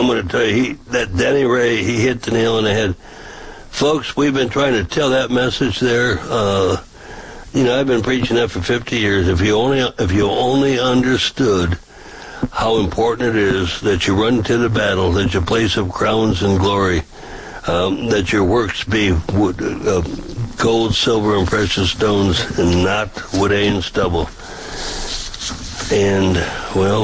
I'm going to tell you, that Danny Ray, he hit the nail on the head. Folks, we've been trying to tell that message there. I've been preaching that for 50 years. If you only understood how important it is that you run to the battle, that your place of crowns and glory, that your works be wood, gold, silver, and precious stones, and not wood, hay, and stubble. And, well,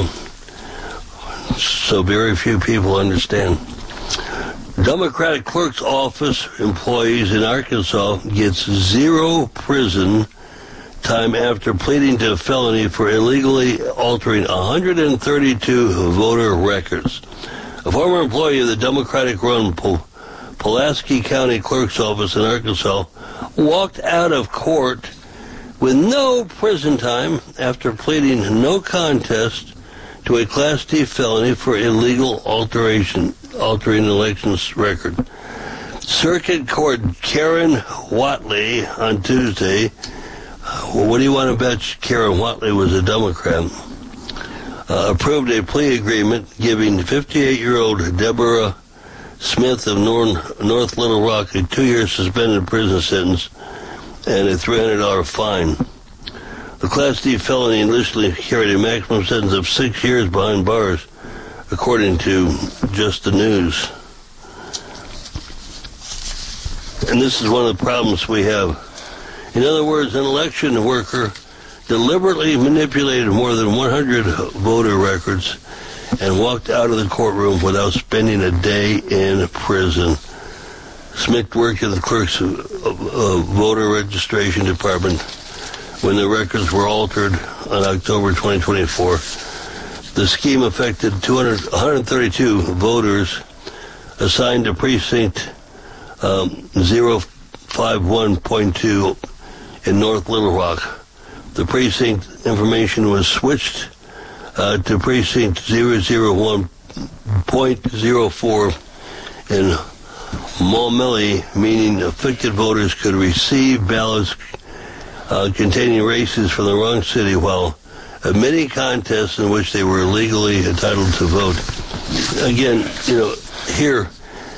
so very few people understand. Democratic clerk's office employees in Arkansas gets 0 prison time after pleading to a felony for illegally altering 132 voter records. A former employee of the Democratic-run Pulaski County Clerk's Office in Arkansas walked out of court with no prison time after pleading no contest to a Class D felony for illegal altering elections record. Circuit Court Karen Whatley on Tuesday, what do you want to bet Karen Whatley was a Democrat, approved a plea agreement giving 58-year-old Deborah Smith of North Little Rock a 2-year suspended prison sentence and a $300 fine. The Class D felony initially carried a maximum sentence of 6 years behind bars, according to Just the News. And this is one of the problems we have. In other words, an election worker deliberately manipulated more than 100 voter records and walked out of the courtroom without spending a day in prison. Smith worked at the clerk's voter registration department when the records were altered on October 2024. The scheme affected 132 voters assigned to precinct 051.2 in North Little Rock. The precinct information was switched to precinct 001.04 in Maumelle, meaning affected voters could receive ballots containing races from the wrong city while admitting contests in which they were legally entitled to vote. Again, here,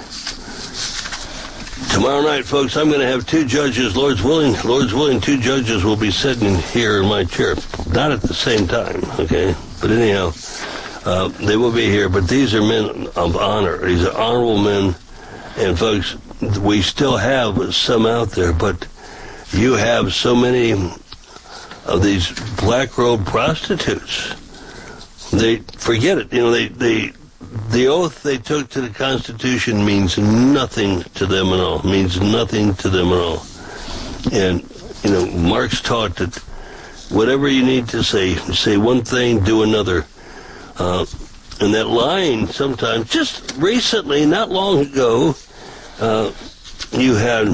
tomorrow night, folks, I'm going to have 2 judges, Lord's willing, 2 judges will be sitting here in my chair. Not at the same time, okay? But anyhow, they will be here. But these are men of honor. These are honorable men. And, folks, we still have some out there, but you have so many of these black-robed prostitutes. They forget it. The oath they took to the Constitution means nothing to them at all. Means nothing to them at all. And, Marx taught that whatever you need to say one thing, do another. And that line sometimes, just recently, not long ago, you had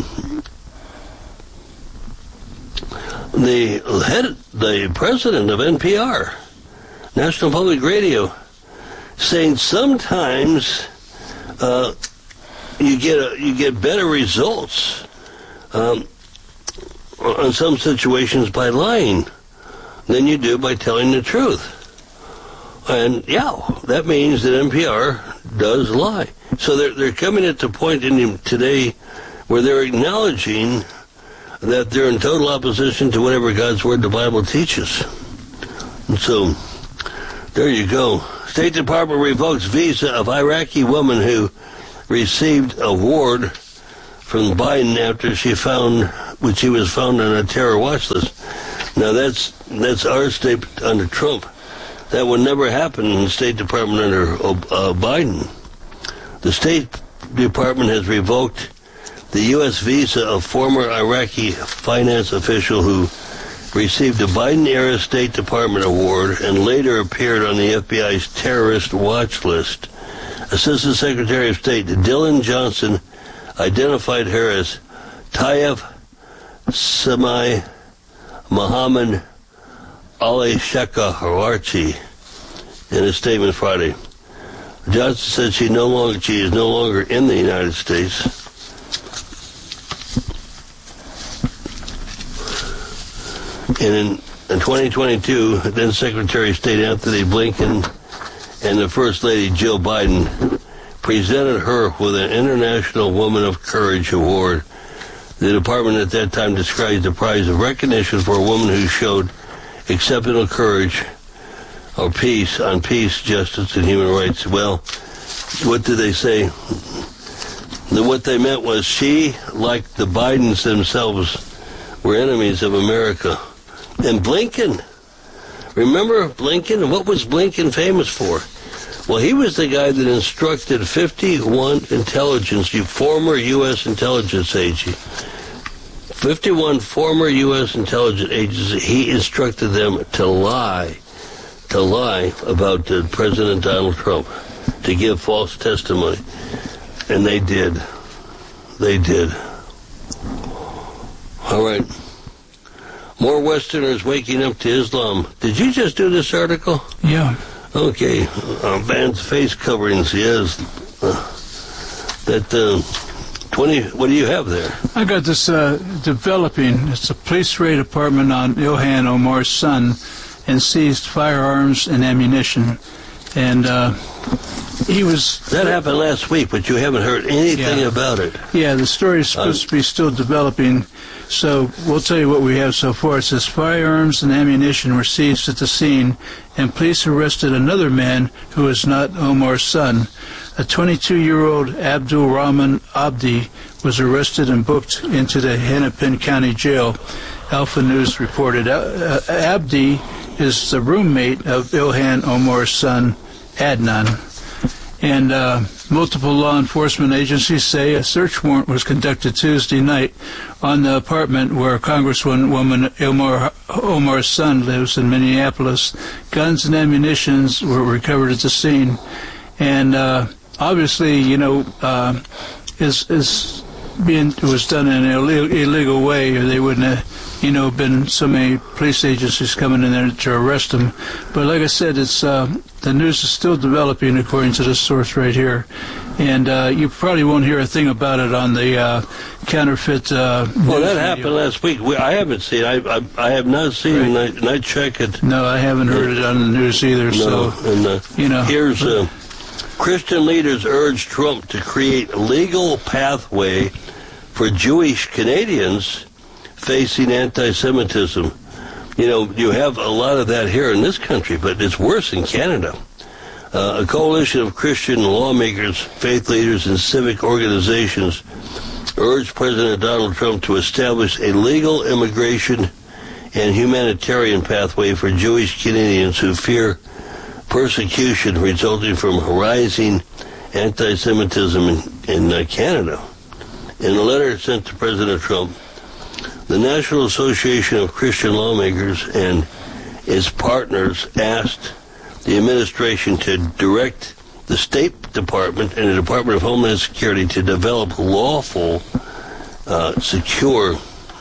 the president of NPR, National Public Radio, saying sometimes you get better results on some situations by lying than you do by telling the truth. And yeah, that means that NPR does lie. So they're coming at the point today where they're acknowledging that they're in total opposition to whatever God's Word, the Bible, teaches. And so, there you go. State Department revokes visa of Iraqi woman who received award from Biden after she was found on a terror watch list. Now that's our state under Trump. That would never happen in the State Department under Biden. The State Department has revoked the U.S. visa of former Iraqi finance official who received a Biden-era State Department award and later appeared on the FBI's terrorist watch list. Assistant Secretary of State Dylan Johnson identified her as Tayyip Sami Mohammed Ali Sheka Harachi in a statement Friday. Johnson said she is no longer in the United States. And in 2022, then Secretary of State Anthony Blinken and the First Lady Jill Biden presented her with an International Woman of Courage Award. The department at that time described the prize of recognition for a woman who showed exceptional courage on peace, justice, and human rights. Well, what did they say? What they meant was she, like the Bidens themselves, were enemies of America. And Blinken, remember Blinken? What was Blinken famous for? Well, he was the guy that instructed 51 former U.S. intelligence agencies. 51 former U.S. intelligence agencies, he instructed them to lie about President Donald Trump, to give false testimony. And they did. All right. More Westerners waking up to Islam. Did you just do this article? Yeah. Okay. Bans face coverings, yes. What do you have there? I got this developing. It's a police raid apartment on Ilhan Omar's son and seized firearms and ammunition. And he was... That happened last week, but you haven't heard anything about it. Yeah, the story is supposed to be still developing. So we'll tell you what we have so far. It says firearms and ammunition were seized at the scene, and police arrested another man who is not Omar's son. A 22-year-old Abdul Rahman Abdi was arrested and booked into the Hennepin County Jail, Alpha News reported. Abdi is the roommate of Ilhan Omar's son, Adnan. And multiple law enforcement agencies say a search warrant was conducted Tuesday night on the apartment where Congresswoman Omar's son lives in Minneapolis. Guns and ammunition were recovered at the scene. And obviously, it was done in an illegal way, or they wouldn't have, been so many police agencies coming in there to arrest them. But like I said, it's the news is still developing according to this source right here. And you probably won't hear a thing about it on the counterfeit well, that happened last week. I haven't seen it. I have not seen it, and I check it. No, I haven't heard it on the news either. No, so, and here's... Christian leaders urge Trump to create a legal pathway for Jewish Canadians facing anti-Semitism. You have a lot of that here in this country, but it's worse in Canada. A coalition of Christian lawmakers, faith leaders, and civic organizations urged President Donald Trump to establish a legal immigration and humanitarian pathway for Jewish Canadians who fear persecution resulting from rising anti-Semitism in Canada. In a letter sent to President Trump, the National Association of Christian Lawmakers and its partners asked the administration to direct the State Department and the Department of Homeland Security to develop lawful, secure,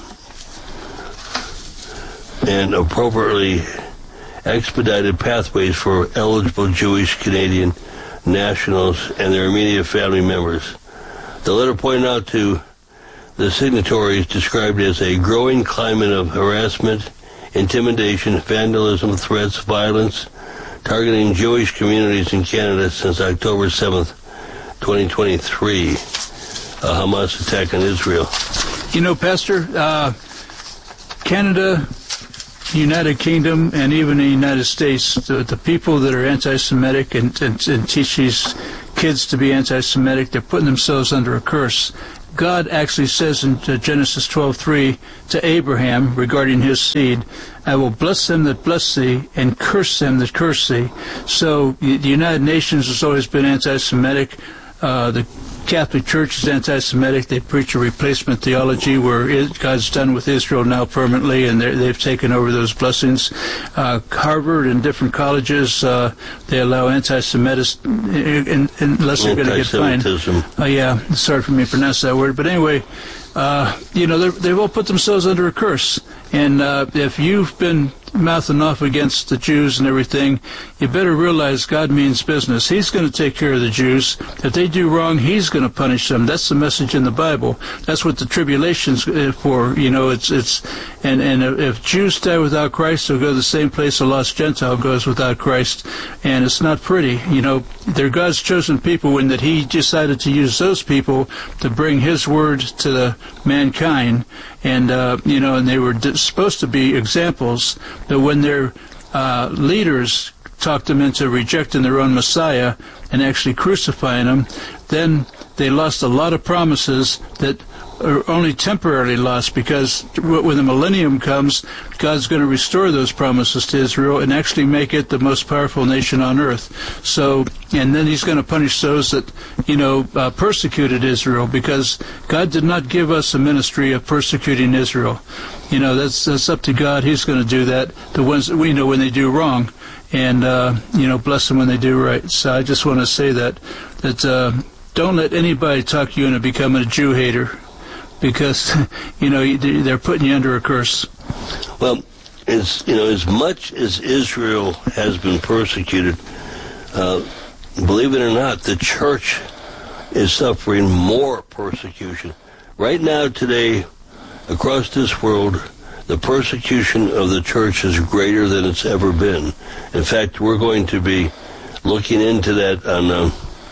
and appropriately expedited pathways for eligible Jewish Canadian nationals and their immediate family members. The letter pointed out to the signatories described as a growing climate of harassment, intimidation, vandalism, threats, violence, targeting Jewish communities in Canada since October 7th, 2023, a Hamas attack on Israel. Pastor, Canada, United Kingdom, and even the United States, the people that are anti-Semitic and teach these kids to be anti-Semitic, they're putting themselves under a curse. God actually says in Genesis 12:3 to Abraham regarding his seed, I will bless them that bless thee and curse them that curse thee. So the United Nations has always been anti-Semitic. The Catholic Church is anti-Semitic. They preach a replacement theology where God's done with Israel now permanently, and they've taken over those blessings. Harvard and different colleges, they allow anti-Semitism unless they're going to get fined. Yeah, it's hard for me to pronounce that word. But anyway, they've all put themselves under a curse. And if you've been mouthing off against the Jews and everything, you better realize God means business. He's going to take care of the Jews. If they do wrong, He's going to punish them. That's the message in the Bible. That's what the tribulation's for. And if Jews die without Christ, they'll go to the same place a lost Gentile goes without Christ. and it's not pretty. You know, they're God's chosen people, and that He decided to use those people to bring His word to the mankind, and you know, and they were supposed to be examples. But when their leaders talked them into rejecting their own Messiah and actually crucifying Him, then they lost a lot of promises that are only temporarily lost, because when the millennium comes, God's going to restore those promises to Israel and actually make it the most powerful nation on earth. So, and then He's going to punish those that, you know, persecuted Israel, because God did not give us a ministry of persecuting Israel. You know, that's up to God. He's going to do that. The ones that we know when they do wrong, and you know, bless them when they do right. So I just want to say that don't let anybody talk you into becoming a Jew hater, because you know they're putting you under a curse. Well, as much as Israel has been persecuted, believe it or not, the church is suffering more persecution right now today across this world. The persecution of the church is greater than it's ever been. In fact, we're going to be looking into that on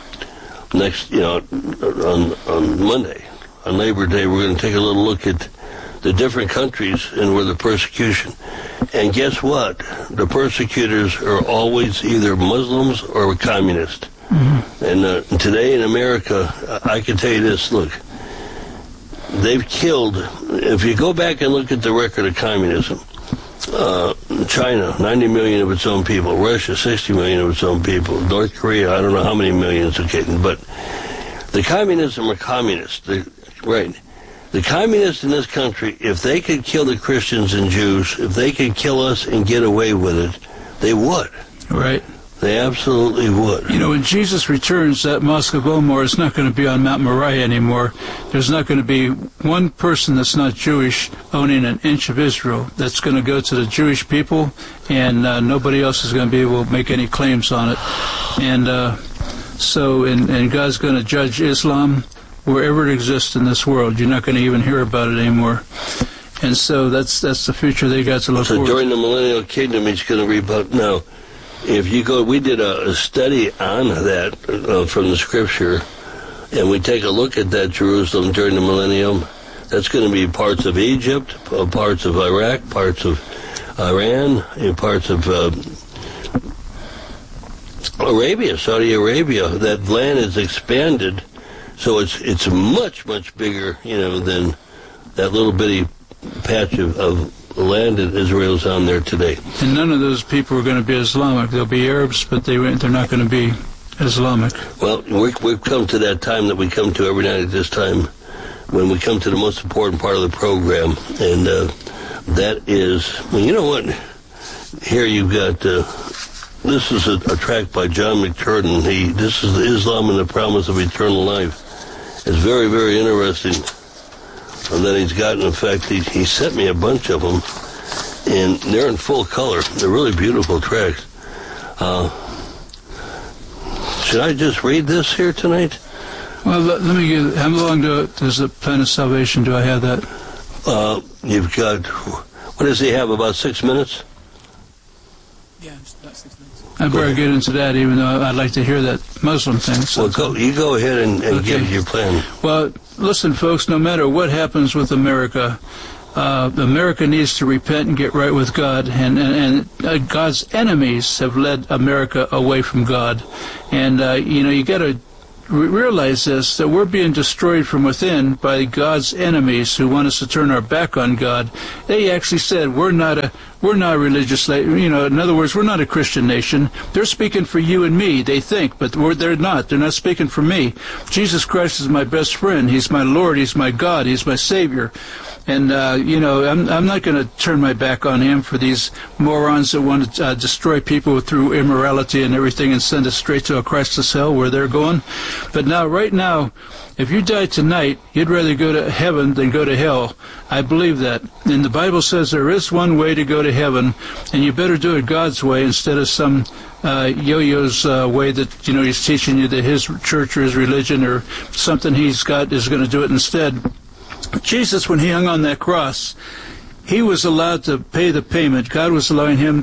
on Monday, on Labor Day. We're going to take a little look at the different countries and where the persecution. And guess what? The persecutors are always either Muslims or communists. Mm-hmm. And today in America, I can tell you this, look, they've killed, if you go back and look at the record of communism, China, 90 million of its own people. Russia, 60 million of its own people. North Korea, I don't know how many millions are getting, but the communism are communists. Right. The communists in this country, if they could kill the Christians and Jews, if they could kill us and get away with it, they would. Right. They absolutely would. You know, when Jesus returns, that Mosque of Omar is not going to be on Mount Moriah anymore. There's not going to be one person that's not Jewish owning an inch of Israel. That's going to go to the Jewish people, and nobody else is going to be able to make any claims on it. And and God's going to judge Islam wherever it exists in this world. You're not going to even hear about it anymore. And so that's the future they got to look forward to. So during the millennial kingdom, He's going to reboot. Now, if you go, we did a study on that from the Scripture, and we take a look at that Jerusalem during the millennium. That's going to be parts of Egypt, parts of Iraq, parts of Iran, and parts of Arabia, Saudi Arabia. That land is expanded, so it's much, much bigger, than that little bitty patch of land that Israel's on there today. And none of those people are going to be Islamic. They'll be Arabs, but they're not going to be Islamic. Well, we've come to that time that we come to every night at this time, when we come to the most important part of the program, and that is, well, you know what? Here you've got, this is a track by John McTurnan. This is Islam and the Promise of Eternal Life. It's very, very interesting. And then he's got, in fact, he sent me a bunch of them, and they're in full color. They're really beautiful tracks. Should I just read this here tonight? Well, let me get, how long does the Plan of Salvation, do I have that? You've got, what does he have, about 6 minutes? Yeah, about 6 minutes. I better get into that, even though I'd like to hear that Muslim thing. So well, you go ahead and give your plan. Well, listen, folks, no matter what happens with America, America needs to repent and get right with God, and God's enemies have led America away from God. And, you got to realize this, that we're being destroyed from within by God's enemies who want us to turn our back on God. They actually said, we're not a religious, in other words, we're not a Christian nation. They're speaking for you and me, they think, but they're not. They're not speaking for me. Jesus Christ is my best friend. He's my Lord. He's my God. He's my Savior. And, I'm not going to turn my back on Him for these morons that want to destroy people through immorality and everything and send us straight to a Christless hell where they're going. But right now, if you die tonight, you'd rather go to heaven than go to hell. I believe that. And the Bible says there is one way to go to heaven, and you better do it God's way instead of some yo-yo's way that, he's teaching you that his church or his religion or something he's got is going to do it instead. Jesus, when he hung on that cross, he was allowed to pay the payment. God was allowing him to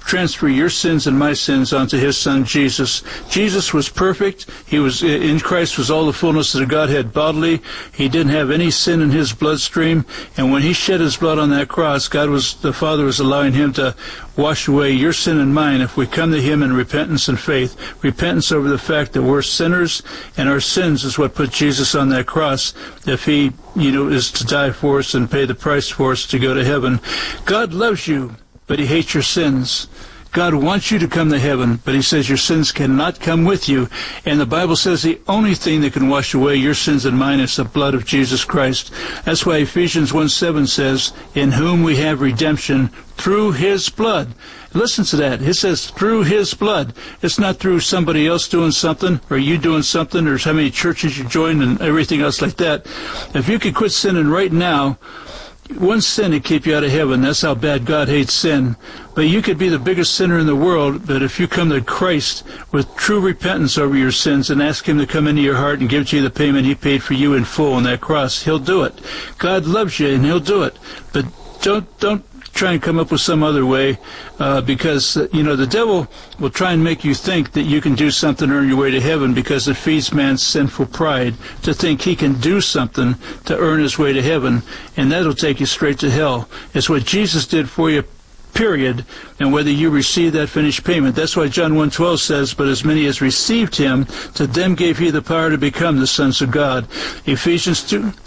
transfer your sins and my sins onto his son Jesus. Jesus was perfect. He was in Christ was all the fullness of the Godhead bodily. He didn't have any sin in his bloodstream, and when he shed his blood on that cross, the Father was allowing him to wash away your sin and mine if we come to him in repentance and faith. Repentance over the fact that we're sinners, and our sins is what put Jesus on that cross. If he, is to die for us and pay the price for us to go to heaven. God loves you, but he hates your sins. God wants you to come to heaven, but he says your sins cannot come with you. And the Bible says the only thing that can wash away your sins and mine is the blood of Jesus Christ. That's why Ephesians 1:7 says, in whom we have redemption through his blood. Listen to that. It says through his blood. It's not through somebody else doing something, or you doing something, or how many churches you join and everything else like that. If you could quit sinning right now, one sin to keep you out of heaven. That's how bad God hates sin. But you could be the biggest sinner in the world, but if you come to Christ with true repentance over your sins and ask him to come into your heart and give to you the payment he paid for you in full on that cross, he'll do it. God loves you, and he'll do it. But don't try and come up with some other way, because the devil will try and make you think that you can do something to earn your way to heaven, because it feeds man's sinful pride to think he can do something to earn his way to heaven, and that'll take you straight to hell. It's what Jesus did for you, period, and whether you receive that finished payment. That's why John 1:12 says, but as many as received him, to them gave he the power to become the sons of God. Ephesians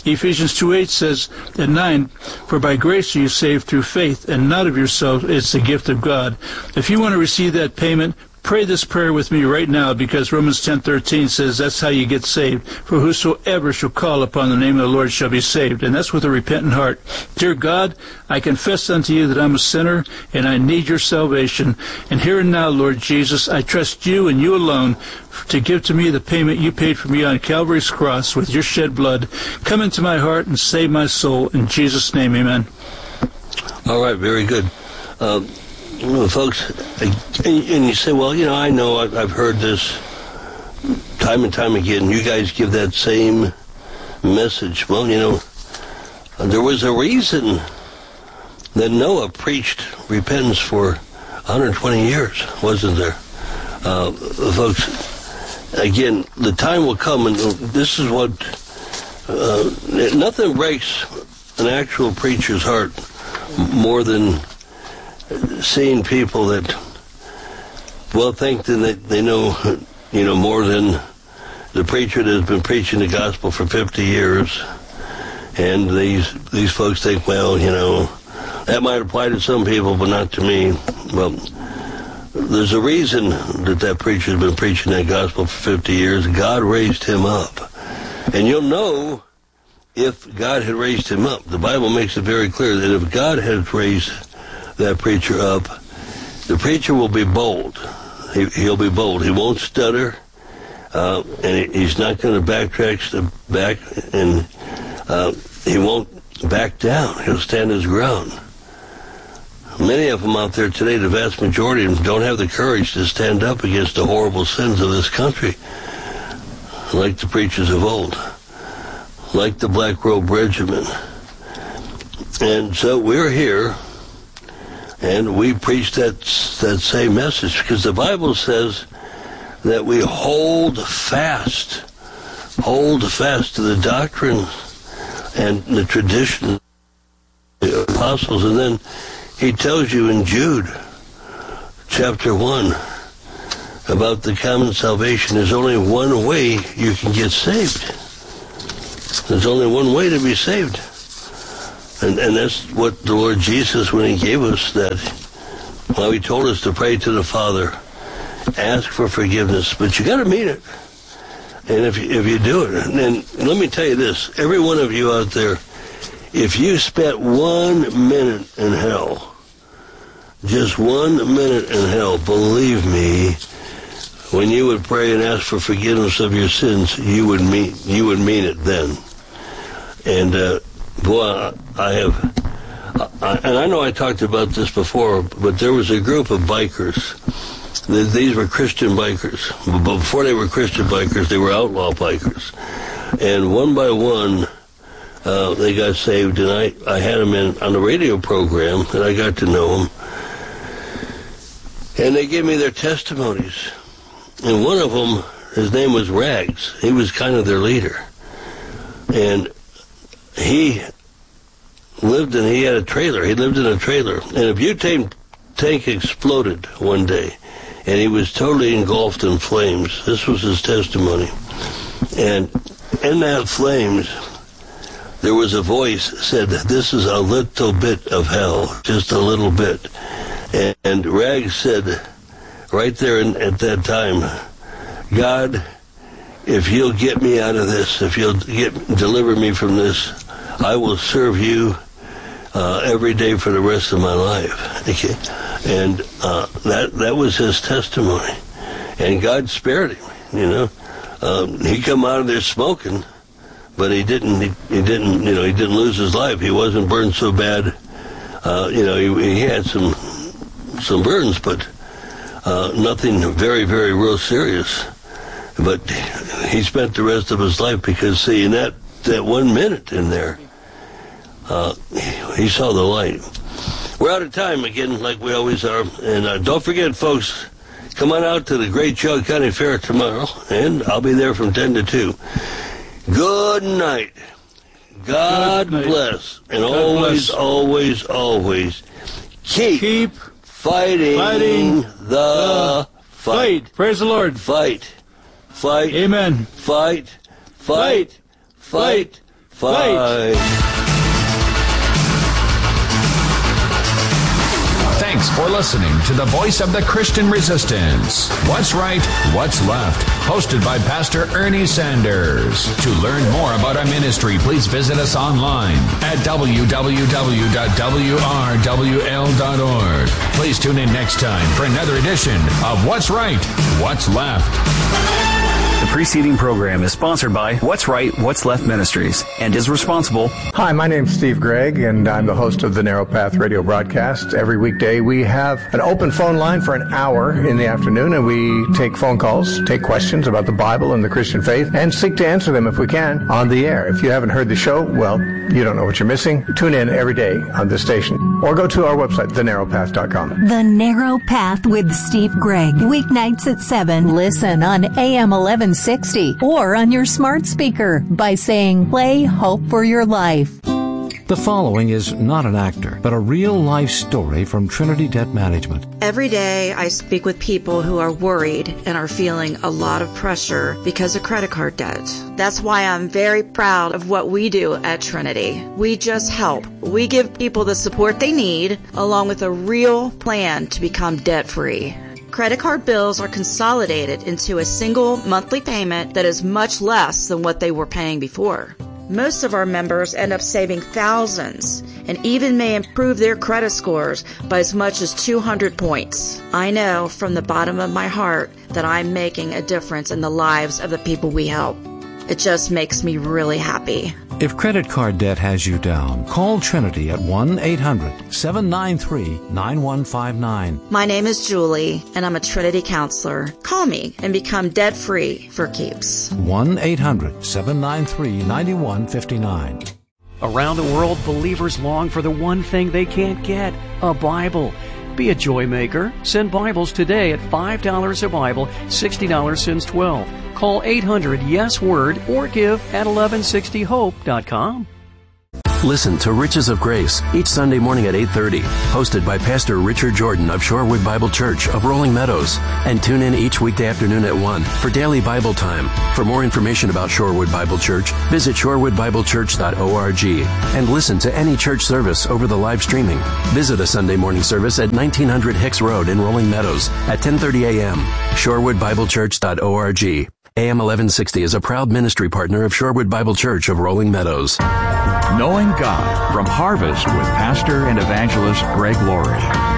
2:8 says at 9, for by grace are you saved through faith, and not of yourself, it's the gift of God. If you want to receive that payment, pray this prayer with me right now, because Romans 10:13 says that's how you get saved. For whosoever shall call upon the name of the Lord shall be saved. And that's with a repentant heart. Dear God, I confess unto you that I'm a sinner and I need your salvation. And here and now, Lord Jesus, I trust you and you alone to give to me the payment you paid for me on Calvary's cross with your shed blood. Come into my heart and save my soul. In Jesus' name, amen. All right, very good. Folks, and you say, well, I know I've heard this time and time again. You guys give that same message. Well, there was a reason that Noah preached repentance for 120 years, wasn't there? Folks, again, the time will come, and this is what, nothing breaks an actual preacher's heart more than seeing people that, think that they know, more than the preacher that has been preaching the gospel for 50 years. And these folks think, that might apply to some people, but not to me. Well, there's a reason that preacher has been preaching that gospel for 50 years. God raised him up. And you'll know if God had raised him up. The Bible makes it very clear that if God had raised that preacher up, the preacher will be bold. He'll be bold. He won't stutter, and he's not going to backtrack back, and he won't back down. He'll stand his ground. Many of them out there today, the vast majority of them, don't have the courage to stand up against the horrible sins of this country, like the preachers of old, like the Black Robe Regiment. And so we're here, and we preach that same message, because the Bible says that we hold fast to the doctrine and the tradition of the apostles. And then he tells you in Jude chapter 1 about the common salvation. There's only one way you can get saved. There's only one way to be saved. And that's what the Lord Jesus, when he gave us that, he told us to pray to the Father, ask for forgiveness, but you got to mean it. And if you do it, and then let me tell you this, every one of you out there, if you spent 1 minute in hell, just 1 minute in hell, believe me, when you would pray and ask for forgiveness of your sins, you would mean it then. And boy, and I know I talked about this before, but there was a group of bikers. These were Christian bikers. But before they were Christian bikers, they were outlaw bikers. And one by one, they got saved, and I had them on the radio program, and I got to know them. And they gave me their testimonies. And one of them, his name was Rags. He was kind of their leader. And he had a trailer. He lived in a trailer. And a butane tank exploded one day. And he was totally engulfed in flames. This was his testimony. And in that flames, there was a voice that said, "This is a little bit of hell, just a little bit." And Rags said, right there at that time, "God, if you'll get me out of this, if you'll deliver me from this, I will serve you every day for the rest of my life." Okay? And that was his testimony. And God spared him, you know. He come out of there smoking, but he didn't lose his life. He wasn't burned so bad. He had some burns, but nothing very, very real serious. But he spent the rest of his life because, see, in that 1 minute in there, he saw the light. We're out of time again, like we always are. And don't forget, folks, come on out to the Great Jug County Fair tomorrow, and I'll be there from 10 to 2. Good night. God bless. And always keep fighting the fight. Praise the Lord. Fight. Amen. Fight. Thanks for listening to the Voice of the Christian Resistance. What's Right, What's Left, hosted by Pastor Ernie Sanders. To learn more about our ministry, please visit us online at www.wrwl.org. Please tune in next time for another edition of What's Right, What's Left. The preceding program is sponsored by What's Right, What's Left Ministries and is responsible. Hi, my name's Steve Gregg, and I'm the host of the Narrow Path radio broadcast. Every weekday we have an open phone line for an hour in the afternoon, and we take phone calls, take questions about the Bible and the Christian faith, and seek to answer them if we can on the air. If you haven't heard the show, well, you don't know what you're missing. Tune in every day on this station, or go to our website, thenarrowpath.com. The Narrow Path with Steve Gregg. Weeknights at 7. Listen on AM 1160 or on your smart speaker by saying, "Play Hope for Your Life." The following is not an actor, but a real-life story from Trinity Debt Management. Every day I speak with people who are worried and are feeling a lot of pressure because of credit card debt. That's why I'm very proud of what we do at Trinity. We just help. We give people the support they need, along with a real plan to become debt-free. Credit card bills are consolidated into a single monthly payment that is much less than what they were paying before. Most of our members end up saving thousands and even may improve their credit scores by as much as 200 points. I know from the bottom of my heart that I'm making a difference in the lives of the people we help. It just makes me really happy. If credit card debt has you down, call Trinity at 1-800-793-9159. My name is Julie, and I'm a Trinity counselor. Call me and become debt-free for keeps. 1-800-793-9159. Around the world, believers long for the one thing they can't get, a Bible. Be a joy maker. Send Bibles today at $5 a Bible, $60 since 12. Call 800-YES-WORD or give at 1160hope.com. Listen to Riches of Grace each Sunday morning at 8:30, hosted by Pastor Richard Jordan of Shorewood Bible Church of Rolling Meadows. And tune in each weekday afternoon at 1 for daily Bible time. For more information about Shorewood Bible Church, visit shorewoodbiblechurch.org and listen to any church service over the live streaming. Visit a Sunday morning service at 1900 Hicks Road in Rolling Meadows at 10:30 a.m. shorewoodbiblechurch.org. AM 1160 is a proud ministry partner of Shorewood Bible Church of Rolling Meadows. Knowing God from Harvest with Pastor and Evangelist Greg Laurie.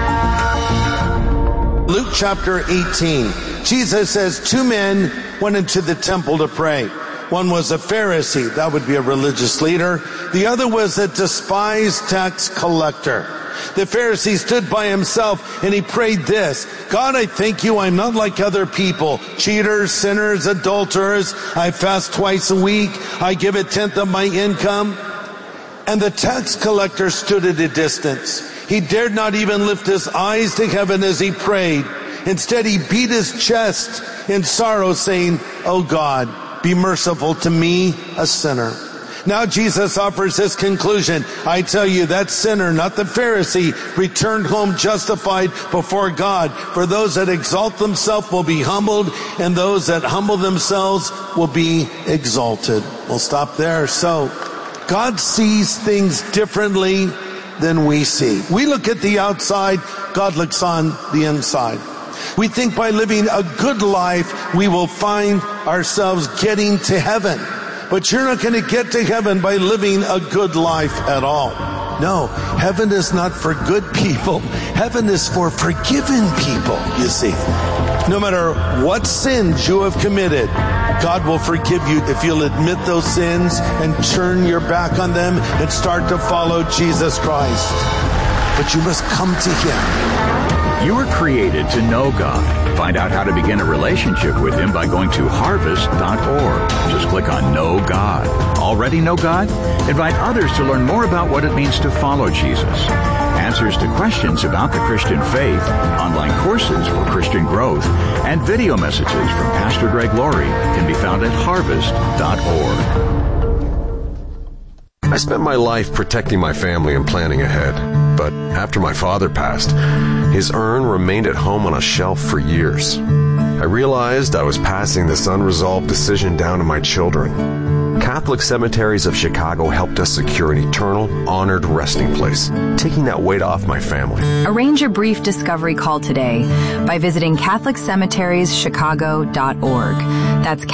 Luke chapter 18. Jesus says 2 men went into the temple to pray. One was a Pharisee, that would be a religious leader. The other was a despised tax collector. The Pharisee stood by himself and he prayed this: God, I thank you I'm not like other people, cheaters, sinners, adulterers. I fast twice a week. I give 1/10 of my income. And the tax collector stood at a distance. He dared not even lift his eyes to heaven as he prayed. Instead, he beat his chest in sorrow, saying, "Oh God, be merciful to me, a sinner." Now Jesus offers his conclusion. "I tell you, that sinner, not the Pharisee, returned home justified before God. For those that exalt themselves will be humbled, and those that humble themselves will be exalted." We'll stop there. So, God sees things differently than we see. We look at the outside, God looks on the inside. We think by living a good life, we will find ourselves getting to heaven. But you're not going to get to heaven by living a good life at all. No, heaven is not for good people. Heaven is for forgiven people, you see. No matter what sins you have committed, God will forgive you if you'll admit those sins and turn your back on them and start to follow Jesus Christ. But you must come to Him. You were created to know God. Find out how to begin a relationship with Him by going to harvest.org. Just click on Know God. Already know God? Invite others to learn more about what it means to follow Jesus. Answers to questions about the Christian faith, online courses for Christian growth, and video messages from Pastor Greg Laurie can be found at harvest.org. I spent my life protecting my family and planning ahead. But after my father passed, his urn remained at home on a shelf for years. I realized I was passing this unresolved decision down to my children. Catholic Cemeteries of Chicago helped us secure an eternal, honored resting place, taking that weight off my family. Arrange a brief discovery call today by visiting CatholicCemetieriesChicago.org. That's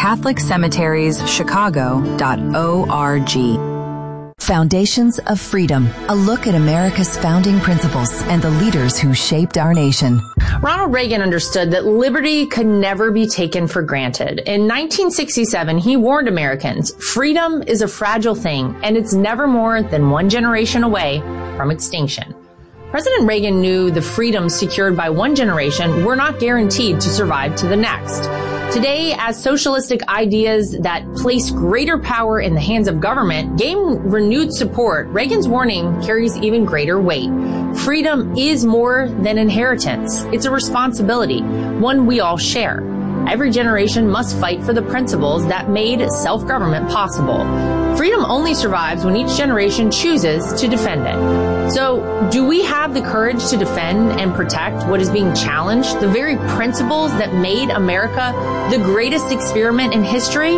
CatholicCemetieriesChicago.org. Foundations of Freedom, a look at America's founding principles and the leaders who shaped our nation. Ronald Reagan understood that liberty could never be taken for granted. In 1967, he warned Americans, freedom is a fragile thing, and it's never more than one generation away from extinction. President Reagan knew the freedoms secured by one generation were not guaranteed to survive to the next. Today, as socialistic ideas that place greater power in the hands of government gain renewed support, Reagan's warning carries even greater weight. Freedom is more than inheritance. It's a responsibility, one we all share. Every generation must fight for the principles that made self-government possible. Freedom only survives when each generation chooses to defend it. So, do we have the courage to defend and protect what is being challenged, the very principles that made America the greatest experiment in history?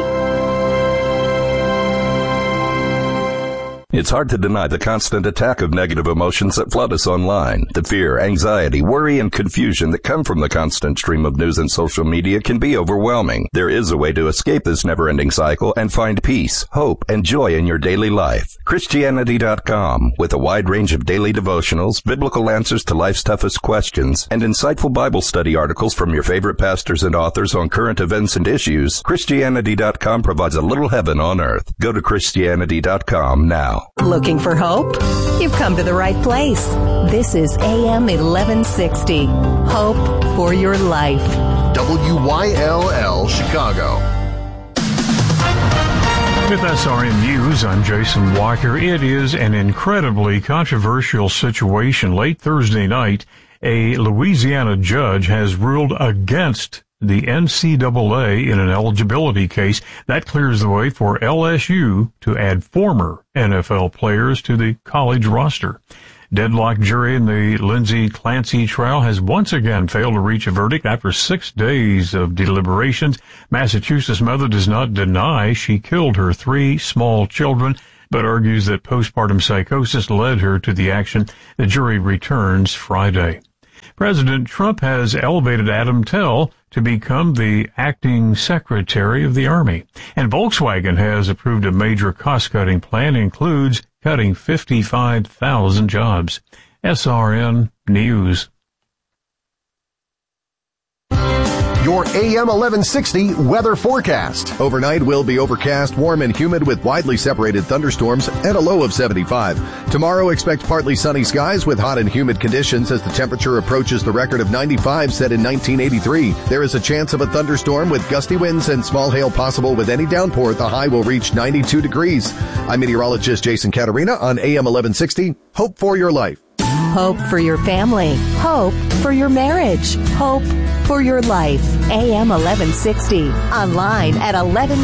It's hard to deny the constant attack of negative emotions that flood us online. The fear, anxiety, worry, and confusion that come from the constant stream of news and social media can be overwhelming. There is a way to escape this never-ending cycle and find peace, hope, and joy in your daily life. Christianity.com, with a wide range of daily devotionals, biblical answers to life's toughest questions, and insightful Bible study articles from your favorite pastors and authors on current events and issues. Christianity.com provides a little heaven on earth. Go to Christianity.com now. Looking for hope? You've come to the right place. This is AM 1160. Hope for your life. WYLL Chicago. With SRN News, I'm Jason Walker. It is an incredibly controversial situation. Late Thursday night, a Louisiana judge has ruled against the NCAA in an eligibility case. That clears the way for LSU to add former NFL players to the college roster. Deadlock jury in the Lindsay Clancy trial has once again failed to reach a verdict after 6 days of deliberations. Massachusetts' mother does not deny she killed her 3 small children, but argues that postpartum psychosis led her to the action. The jury returns Friday. President Trump has elevated Adam Tell to become the acting Secretary of the Army. And Volkswagen has approved a major cost-cutting plan, includes cutting 55,000 jobs. SRN News. Your AM 1160 weather forecast. Overnight will be overcast, warm and humid with widely separated thunderstorms and a low of 75. Tomorrow expect partly sunny skies with hot and humid conditions as the temperature approaches the record of 95 set in 1983. There is a chance of a thunderstorm with gusty winds and small hail possible with any downpour. The high will reach 92 degrees. I'm meteorologist Jason Caterina on AM 1160. Hope for your life. Hope for your family. Hope for your marriage. Hope for your life. AM 1160. Online at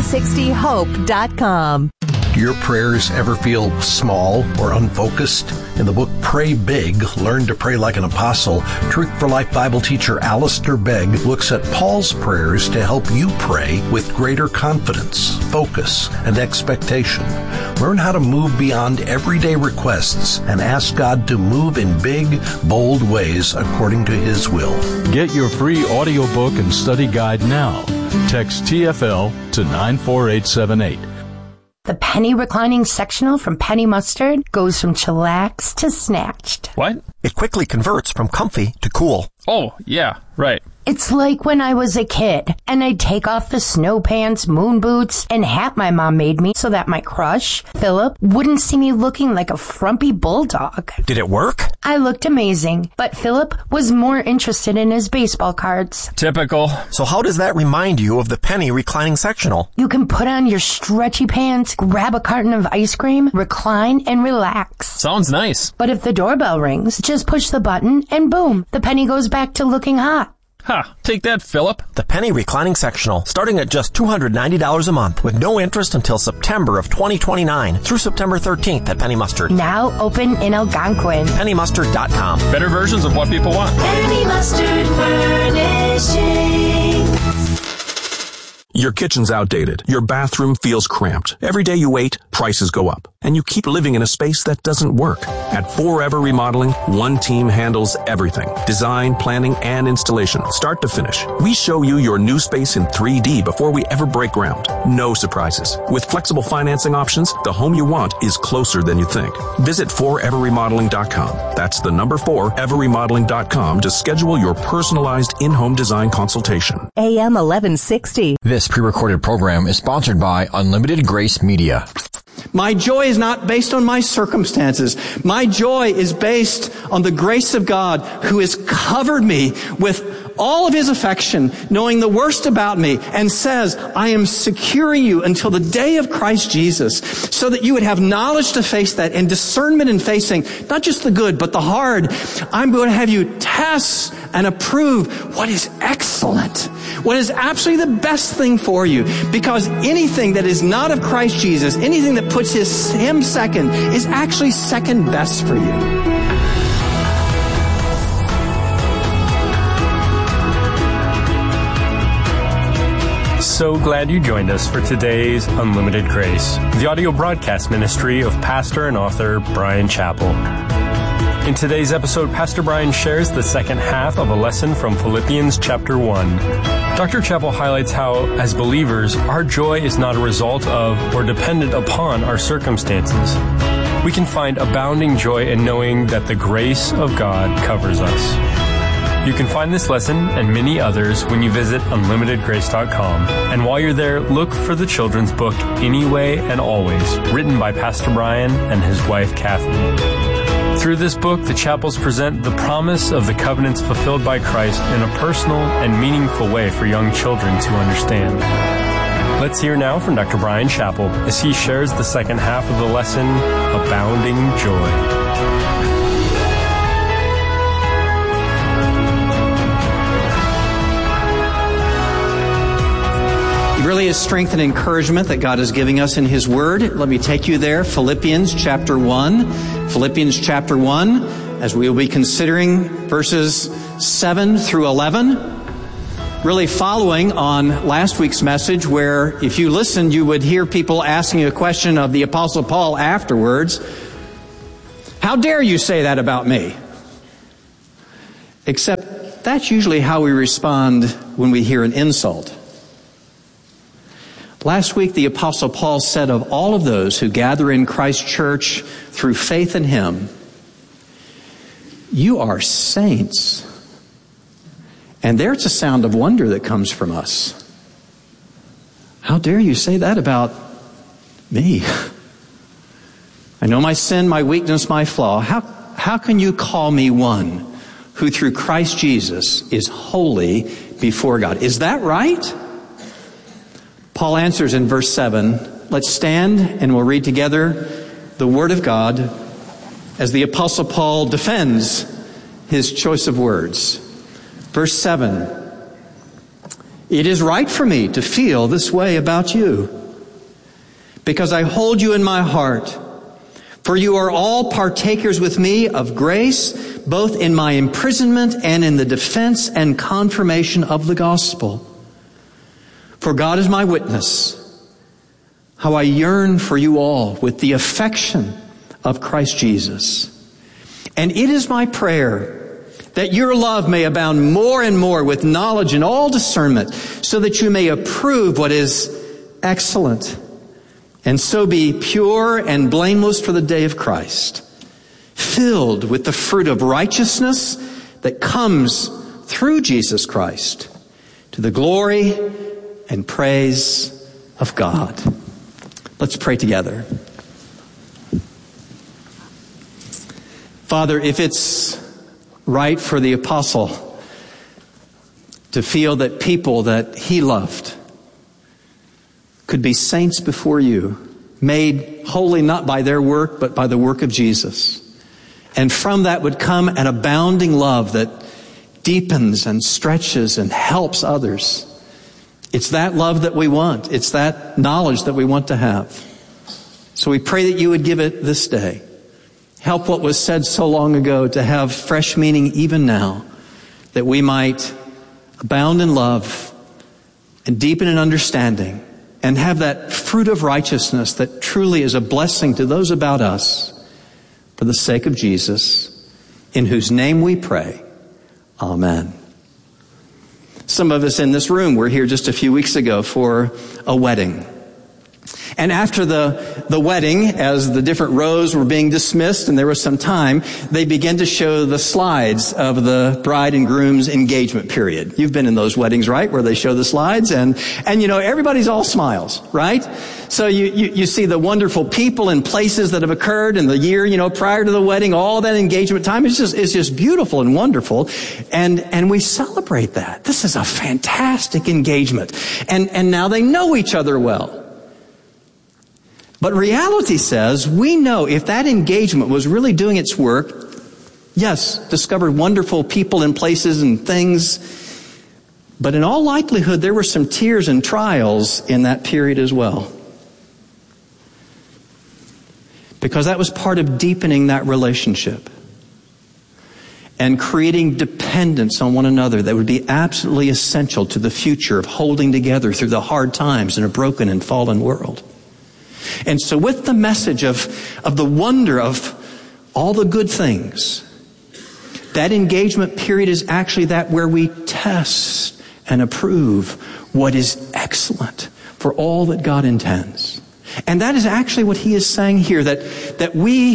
1160hope.com. Do your prayers ever feel small or unfocused? In the book Pray Big, Learn to Pray Like an Apostle, Truth for Life Bible teacher Alistair Begg looks at Paul's prayers to help you pray with greater confidence, focus, and expectation. Learn how to move beyond everyday requests and ask God to move in big, bold ways according to His will. Get your free audiobook and study guide now. Text TFL to 94878. The penny reclining sectional from Penny Mustard goes from chillax to snatched. What? It quickly converts from comfy to cool. Oh, yeah, right. It's like when I was a kid, and I'd take off the snow pants, moon boots, and hat my mom made me so that my crush, Philip, wouldn't see me looking like a frumpy bulldog. Did it work? I looked amazing, but Philip was more interested in his baseball cards. Typical. So how does that remind you of the penny reclining sectional? You can put on your stretchy pants, grab a carton of ice cream, recline, and relax. Sounds nice. But if the doorbell rings, just push the button, and boom, the penny goes back to looking hot. Ha, take that, Philip. The penny reclining sectional, starting at just $290 a month with no interest until September of 2029 through September 13th at Penny Mustard. Now open in Algonquin. PennyMustard.com. Better versions of what people want. Penny Mustard Furnishing. Your kitchen's outdated. Your bathroom feels cramped. Every day you wait, prices go up. And you keep living in a space that doesn't work. At Forever Remodeling, one team handles everything. Design, planning, and installation, start to finish. We show you your new space in 3D before we ever break ground. No surprises. With flexible financing options, the home you want is closer than you think. Visit foreverremodeling.com. That's the number 4, everremodeling.com to schedule your personalized in-home design consultation. AM 1160. This pre-recorded program is sponsored by Unlimited Grace Media. My joy is not based on my circumstances. My joy is based on the grace of God who has covered me with all of His affection, knowing the worst about me, and says, I am securing you until the day of Christ Jesus, so that you would have knowledge to face that and discernment in facing not just the good, but the hard. I'm going to have you test and approve what is excellent, what is absolutely the best thing for you, because anything that is not of Christ Jesus, anything that puts Him second, is actually second best for you. So glad you joined us for today's Unlimited Grace, the audio broadcast ministry of pastor and author Bryan Chapell. In today's episode, Pastor Bryan shares the second half of a lesson from Philippians chapter 1. Dr. Chapell highlights how, as believers, our joy is not a result of or dependent upon our circumstances. We can find abounding joy in knowing that the grace of God covers us. You can find this lesson and many others when you visit unlimitedgrace.com. And while you're there, look for the children's book, Anyway and Always, written by Pastor Bryan and his wife, Kathy. Through this book, the Chapels present the promise of the covenants fulfilled by Christ in a personal and meaningful way for young children to understand. Let's hear now from Dr. Bryan Chapell as he shares the second half of the lesson, Abounding Joy. It really is strength and encouragement that God is giving us in His Word. Let me take you there. Philippians chapter 1. Philippians chapter 1, as we will be considering verses 7 through 11. Really following on last week's message, where if you listened, you would hear people asking a question of the Apostle Paul afterwards. How dare you say that about me? Except that's usually how we respond when we hear an insult. Last week, the Apostle Paul said of all of those who gather in Christ's church through faith in Him, you are saints. And there's a sound of wonder that comes from us. How dare you say that about me? I know my sin, my weakness, my flaw. How can you call me one who through Christ Jesus is holy before God? Is that right? Paul answers in verse 7. Let's stand and we'll read together the Word of God as the Apostle Paul defends his choice of words. Verse 7, "It is right for me to feel this way about you, because I hold you in my heart. For you are all partakers with me of grace, both in my imprisonment and in the defense and confirmation of the gospel. For God is my witness, how I yearn for you all with the affection of Christ Jesus. And it is my prayer that your love may abound more and more with knowledge and all discernment, so that you may approve what is excellent, and so be pure and blameless for the day of Christ, filled with the fruit of righteousness that comes through Jesus Christ, to the glory and praise of God." Let's pray together. Father, if it's right for the apostle to feel that people that he loved could be saints before you, made holy not by their work, but by the work of Jesus. And from that would come an abounding love that deepens and stretches and helps others. It's that love that we want. It's that knowledge that we want to have. So we pray that you would give it this day. Help what was said so long ago to have fresh meaning even now, that we might abound in love and deepen in understanding and have that fruit of righteousness that truly is a blessing to those about us, for the sake of Jesus, in whose name we pray. Amen. Some of us in this room were here just a few weeks ago for a wedding. And after the wedding, as the different rows were being dismissed and there was some time, they began to show the slides of the bride and groom's engagement period. You've been in those weddings, right? Where they show the slides and you know, everybody's all smiles, right? So you see the wonderful people and places that have occurred in the year, you know, prior to the wedding, all that engagement time. It's just beautiful and wonderful. And we celebrate that. This is a fantastic engagement. And now they know each other well. But reality says we know if that engagement was really doing its work, yes, discovered wonderful people and places and things, but in all likelihood there were some tears and trials in that period as well. Because that was part of deepening that relationship and creating dependence on one another that would be absolutely essential to the future of holding together through the hard times in a broken and fallen world. And so with the message of the wonder of all the good things, that engagement period is actually that where we test and approve what is excellent for all that God intends. And that is actually what he is saying here, that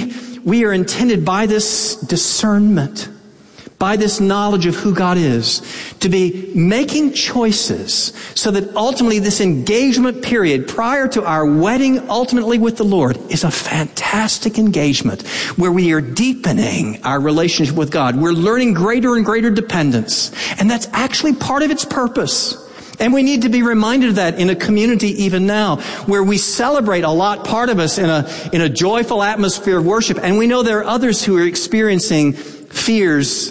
we are intended by this discernment, by this knowledge of who God is, to be making choices so that ultimately this engagement period prior to our wedding ultimately with the Lord is a fantastic engagement where we are deepening our relationship with God. We're learning greater and greater dependence. And that's actually part of its purpose. And we need to be reminded of that in a community even now, where we celebrate a lot, part of us, in a joyful atmosphere of worship. And we know there are others who are experiencing fears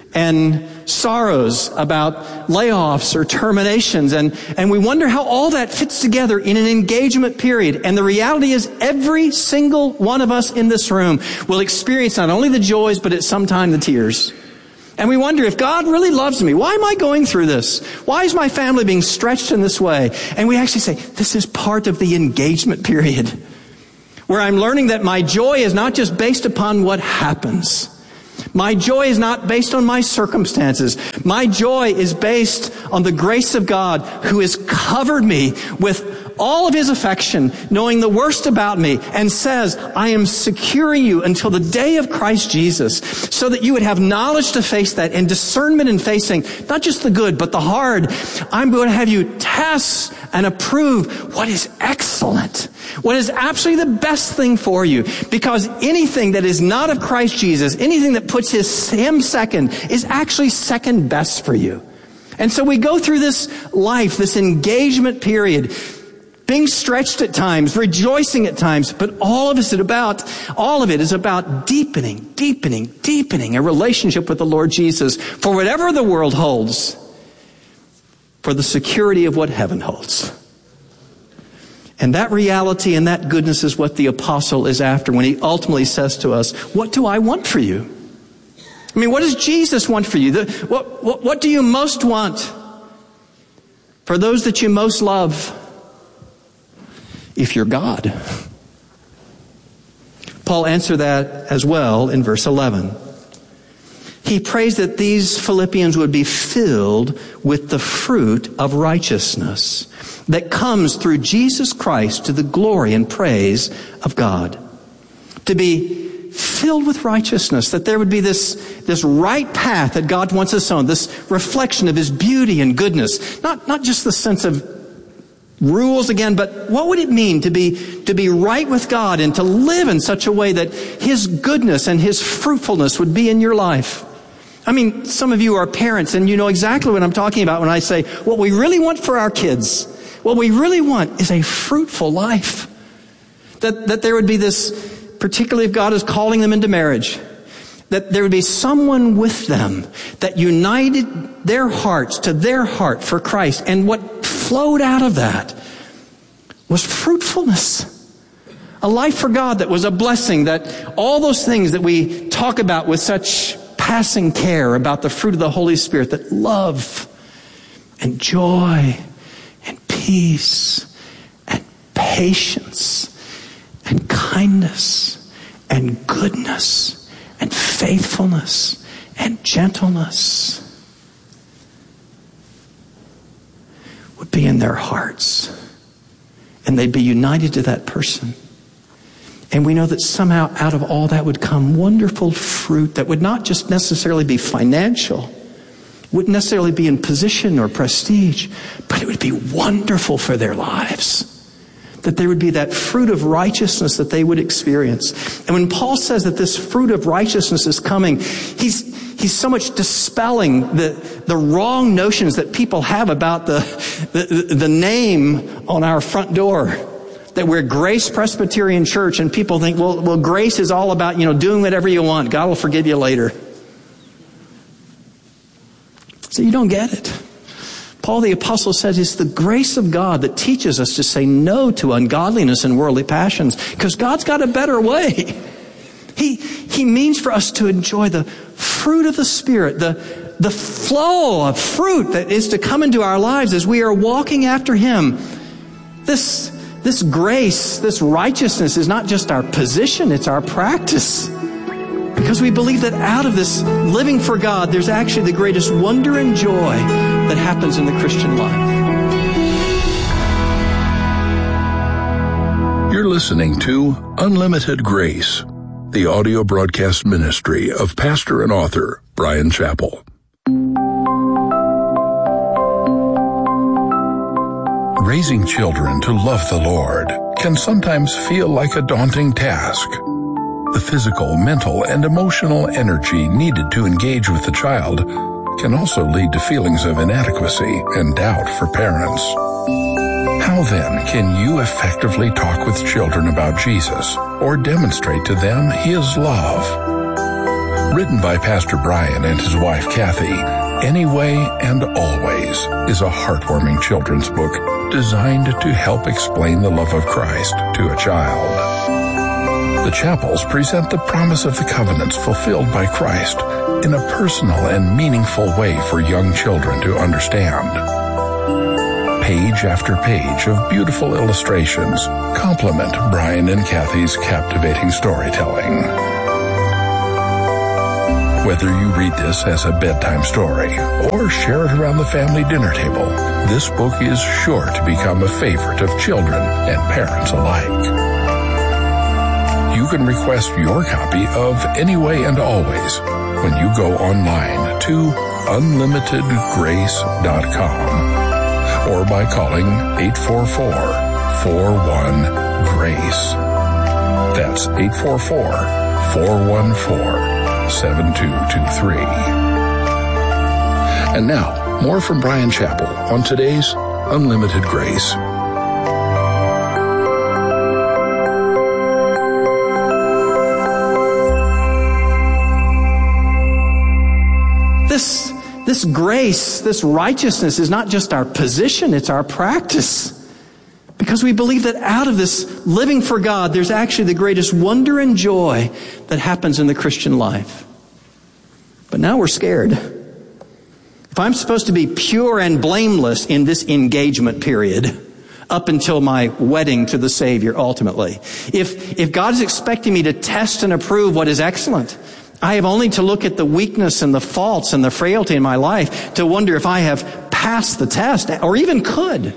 and sorrows about layoffs or terminations. And we wonder how all that fits together in an engagement period. And the reality is every single one of us in this room will experience not only the joys, but at some time the tears. And we wonder, if God really loves me, why am I going through this? Why is my family being stretched in this way? And we actually say, this is part of the engagement period, where I'm learning that my joy is not just based upon what happens. My joy is not based on my circumstances. My joy is based on the grace of God, who has covered me with all of his affection, knowing the worst about me, and says, I am securing you until the day of Christ Jesus, so that you would have knowledge to face that and discernment in facing not just the good, but the hard. I'm going to have you test and approve what is excellent, what is absolutely the best thing for you, because anything that is not of Christ Jesus, anything that puts him second, is actually second best for you. And so we go through this life, this engagement period, being stretched at times, rejoicing at times, but all of it is about deepening a relationship with the Lord Jesus for whatever the world holds, for the security of what heaven holds. And that reality and that goodness is what the apostle is after when he ultimately says to us, what do I want for you? I mean, what does Jesus want for you? What do you most want for those that you most love? If you're God. Paul answered that as well in verse 11. He prays that these Philippians would be filled with the fruit of righteousness that comes through Jesus Christ to the glory and praise of God. To be filled with righteousness, that there would be this right path that God wants us on, this reflection of His beauty and goodness. Not just the sense of rules again, but what would it mean to be right with God and to live in such a way that His goodness and His fruitfulness would be in your life? I mean, some of you are parents and you know exactly what I'm talking about when I say what we really want for our kids. What we really want is a fruitful life. That there would be this, particularly if God is calling them into marriage, that there would be someone with them that united their hearts to their heart for Christ. And what flowed out of that was fruitfulness. A life for God that was a blessing, that all those things that we talk about with such passing care about the fruit of the Holy Spirit, that love and joy and peace and patience and kindness and goodness and faithfulness and gentleness would be in their hearts, and they'd be united to that person. And we know that somehow out of all that would come wonderful fruit that would not just necessarily be financial, wouldn't necessarily be in position or prestige, but it would be wonderful for their lives. That there would be that fruit of righteousness that they would experience. And when Paul says that this fruit of righteousness is coming, he's so much dispelling the wrong notions that people have about the name on our front door. That we're Grace Presbyterian Church, and people think, well, grace is all about, doing whatever you want. God will forgive you later. So you don't get it. Paul the Apostle says it's the grace of God that teaches us to say no to ungodliness and worldly passions, because God's got a better way. He means for us to enjoy the fruit of the Spirit, the flow of fruit that is to come into our lives as we are walking after Him. This grace, this righteousness is not just our position, it's our practice. Because we believe that out of this living for God, there's actually the greatest wonder and joy that happens in the Christian life. You're listening to Unlimited Grace, the audio broadcast ministry of pastor and author Bryan Chapell. Raising children to love the Lord can sometimes feel like a daunting task. The physical, mental, and emotional energy needed to engage with the child can also lead to feelings of inadequacy and doubt for parents. How then can you effectively talk with children about Jesus or demonstrate to them His love? Written by Pastor Bryan and his wife Kathy, Anyway and Always is a heartwarming children's book designed to help explain the love of Christ to a child. The Chapels present the promise of the covenants fulfilled by Christ in a personal and meaningful way for young children to understand. Page after page of beautiful illustrations complement Bryan and Kathy's captivating storytelling. Whether you read this as a bedtime story or share it around the family dinner table, this book is sure to become a favorite of children and parents alike. You can request your copy of Anyway and Always when you go online to unlimitedgrace.com or by calling 844-41-GRACE. That's 844-414-7223. And now, more from Bryan Chapell on today's Unlimited Grace. This grace, this righteousness is not just our position, it's our practice. Because we believe that out of this living for God, there's actually the greatest wonder and joy that happens in the Christian life. But now we're scared. If I'm supposed to be pure and blameless in this engagement period, up until my wedding to the Savior ultimately, if God is expecting me to test and approve what is excellent, I have only to look at the weakness and the faults and the frailty in my life to wonder if I have passed the test or even could.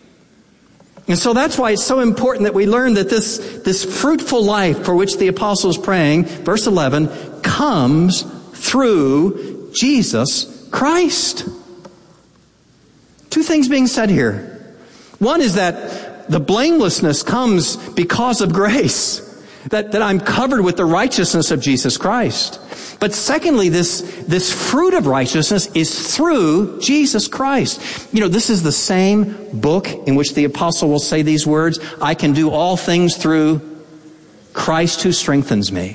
And so that's why it's so important that we learn that this fruitful life for which the apostle is praying, verse 11, comes through Jesus Christ. Two things being said here. One is that the blamelessness comes because of grace, that I'm covered with the righteousness of Jesus Christ. But secondly, this fruit of righteousness is through Jesus Christ. You know, this is the same book in which the apostle will say these words, I can do all things through Christ who strengthens me.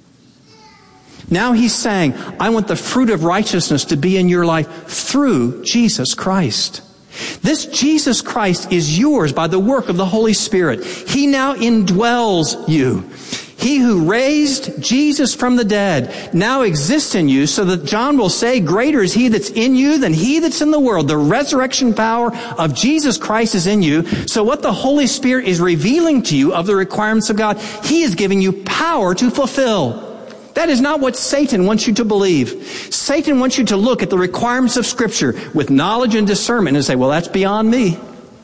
Now he's saying, I want the fruit of righteousness to be in your life through Jesus Christ. This Jesus Christ is yours by the work of the Holy Spirit. He now indwells you. He who raised Jesus from the dead now exists in you, so that John will say, greater is he that's in you than he that's in the world. The resurrection power of Jesus Christ is in you. So what the Holy Spirit is revealing to you of the requirements of God, he is giving you power to fulfill. That is not what Satan wants you to believe. Satan wants you to look at the requirements of Scripture with knowledge and discernment and say, well, that's beyond me.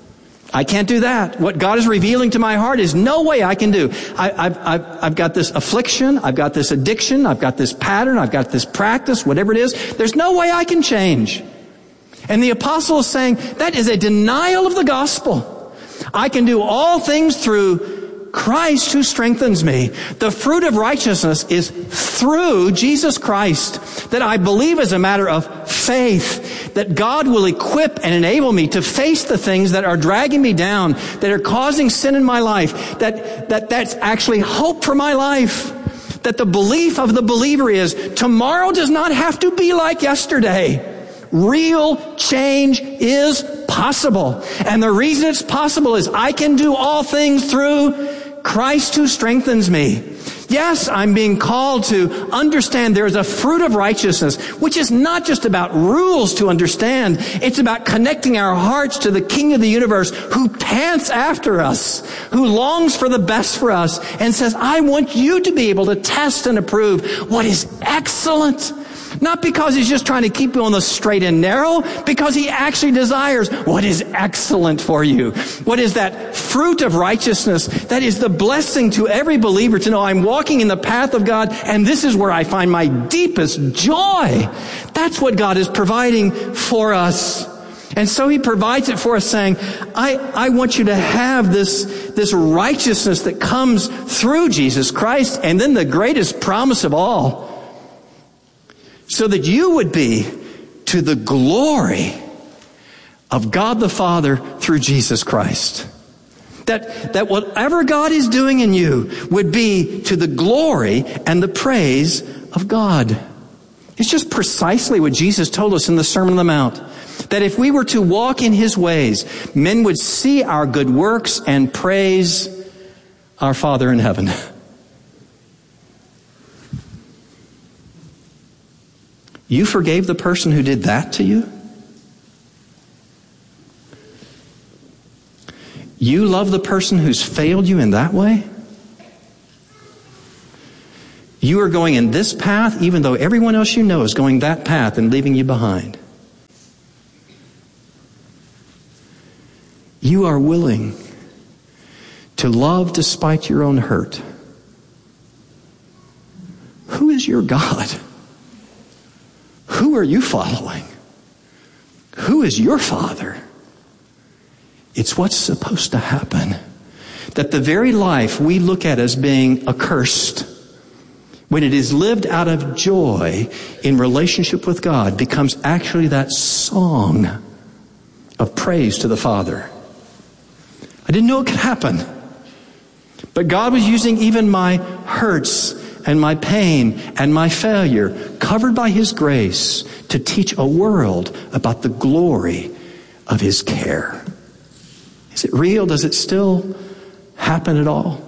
I can't do that. What God is revealing to my heart is no way I can do. I've got this affliction. I've got this addiction. I've got this pattern. I've got this practice, whatever it is. There's no way I can change. And the apostle is saying that is a denial of the gospel. I can do all things through Christ who strengthens me. The fruit of righteousness is through Jesus Christ, that I believe as a matter of faith, that God will equip and enable me to face the things that are dragging me down, that are causing sin in my life, that's actually hope for my life, that the belief of the believer is tomorrow does not have to be like yesterday. Real change is possible. And the reason it's possible is I can do all things through Christ who strengthens me. Yes, I'm being called to understand there is a fruit of righteousness, which is not just about rules to understand. It's about connecting our hearts to the King of the universe who pants after us, who longs for the best for us, and says, I want you to be able to test and approve what is excellent. Not because he's just trying to keep you on the straight and narrow, because he actually desires what is excellent for you. What is that fruit of righteousness that is the blessing to every believer to know I'm walking in the path of God, and this is where I find my deepest joy. That's what God is providing for us. And so he provides it for us saying, I want you to have this righteousness that comes through Jesus Christ, and then the greatest promise of all, so that you would be to the glory of God the Father through Jesus Christ. That whatever God is doing in you would be to the glory and the praise of God. It's just precisely what Jesus told us in the Sermon on the Mount. That if we were to walk in his ways, men would see our good works and praise our Father in heaven. You forgave the person who did that to you? You love the person who's failed you in that way? You are going in this path even though everyone else you know is going that path and leaving you behind. You are willing to love despite your own hurt. Who is your God? Who are you following? Who is your Father? It's what's supposed to happen. That the very life we look at as being accursed, when it is lived out of joy in relationship with God, becomes actually that song of praise to the Father. I didn't know it could happen. But God was using even my hurts and my pain and my failure, covered by His grace to teach a world about the glory of His care. Is it real? Does it still happen at all?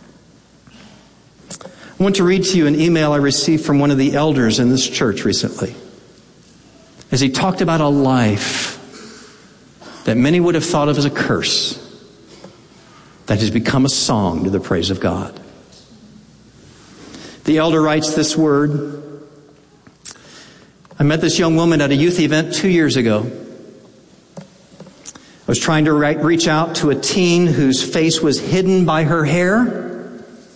I want to read to you an email I received from one of the elders in this church recently, as he talked about a life that many would have thought of as a curse that has become a song to the praise of God. The elder writes this word: I met this young woman at a youth event 2 years ago. I was trying to reach out to a teen whose face was hidden by her hair,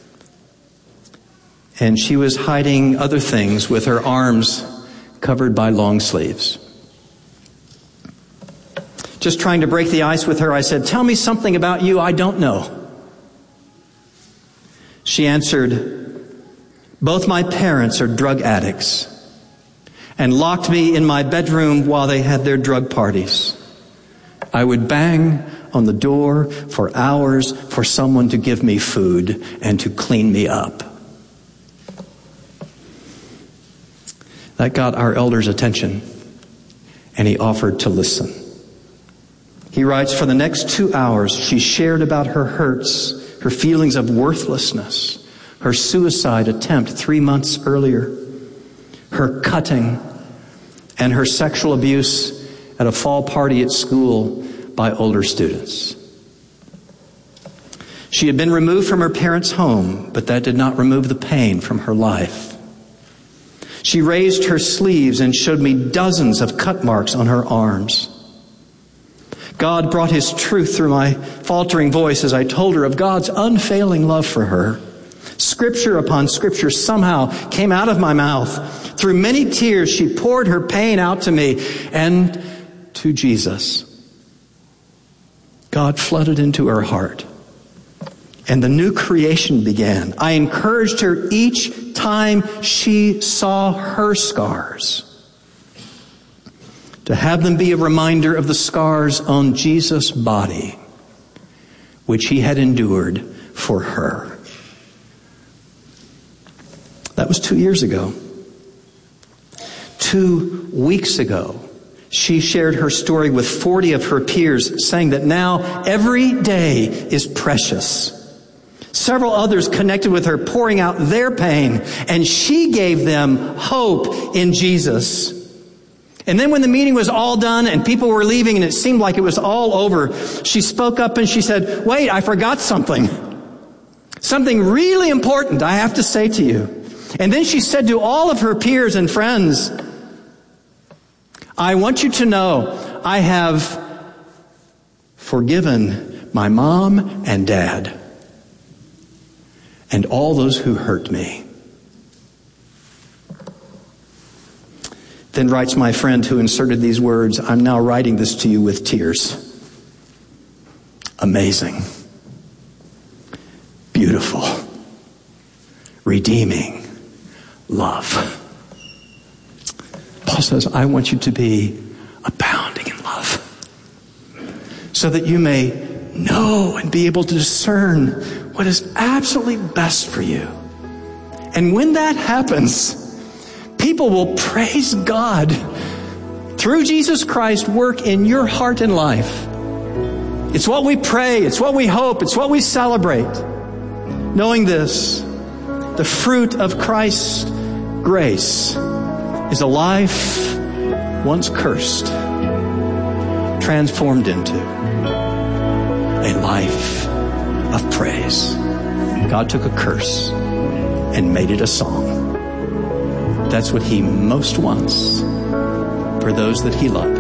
and she was hiding other things with her arms covered by long sleeves. Just trying to break the ice with her, I said, "Tell me something about you I don't know." She answered, "Both my parents are drug addicts and locked me in my bedroom while they had their drug parties. I would bang on the door for hours for someone to give me food and to clean me up." That got our elder's attention, and he offered to listen. He writes, for the next 2 hours, she shared about her hurts, her feelings of worthlessness, her suicide attempt 3 months earlier, her cutting, and her sexual abuse at a fall party at school by older students. She had been removed from her parents' home, but that did not remove the pain from her life. She raised her sleeves and showed me dozens of cut marks on her arms. God brought His truth through my faltering voice as I told her of God's unfailing love for her. Scripture upon scripture somehow came out of my mouth. Through many tears, she poured her pain out to me and to Jesus. God flooded into her heart, and the new creation began. I encouraged her each time she saw her scars to have them be a reminder of the scars on Jesus' body, which He had endured for her. That was 2 years ago. 2 weeks ago, she shared her story with 40 of her peers, saying that now every day is precious. Several others connected with her, pouring out their pain, and she gave them hope in Jesus. And then when the meeting was all done and people were leaving and it seemed like it was all over, she spoke up and she said, "Wait, I forgot something. Something really important I have to say to you." And then she said to all of her peers and friends, "I want you to know I have forgiven my mom and dad and all those who hurt me." Then writes my friend who inserted these words, "I'm now writing this to you with tears. Amazing. Beautiful. Redeeming love." Paul says, I want you to be abounding in love, so that you may know and be able to discern what is absolutely best for you. And when that happens, people will praise God through Jesus Christ work in your heart and life. It's what we pray. It's what we hope. It's what we celebrate. Knowing this, the fruit of Christ's grace is a life once cursed, transformed into a life of praise. God took a curse and made it a song. That's what He most wants for those that He loves.